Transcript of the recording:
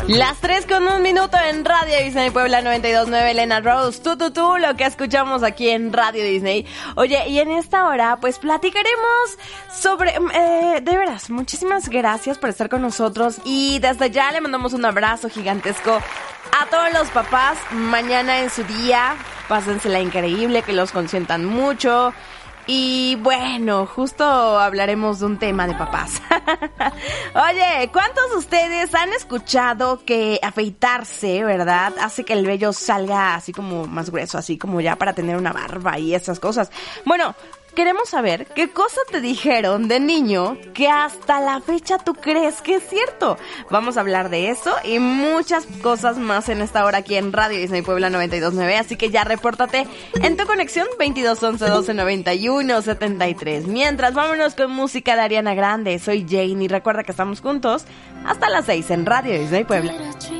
Las 3:01 en Radio Disney Puebla 92.9, Elena Rose, tú, lo que escuchamos aquí en Radio Disney. Oye, y en esta hora, pues platicaremos sobre, de veras, muchísimas gracias por estar con nosotros y desde ya le mandamos un abrazo gigantesco a todos los papás. Mañana en su día, pásensela increíble, que los consientan mucho. Y bueno, justo hablaremos de un tema de papás. Oye, ¿cuántos de ustedes han escuchado que afeitarse, verdad, hace que el vello salga así como más grueso, así como ya para tener una barba y esas cosas? Bueno, queremos saber qué cosa te dijeron de niño que hasta la fecha tú crees que es cierto. Vamos a hablar de eso y muchas cosas más en esta hora aquí en Radio Disney Puebla 92.9. Así que ya repórtate en tu conexión 2211-1291-73. Mientras, vámonos con música de Ariana Grande. Soy Jane y recuerda que estamos juntos hasta las 6 en Radio Disney Puebla.